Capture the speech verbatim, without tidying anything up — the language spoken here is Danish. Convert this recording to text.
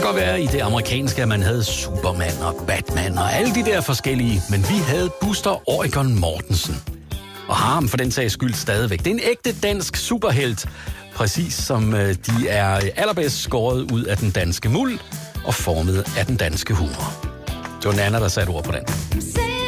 godt være i det amerikanske, at man havde Superman og Batman og alle de der forskellige, men vi havde Buster Oregon Mortensen. Og har ham for den sags skyld stadigvæk. Det er en ægte dansk superhelt, præcis som de er allerbedst skåret ud af den danske muld og formet af den danske humor. Det var Nana, der satte ord på den.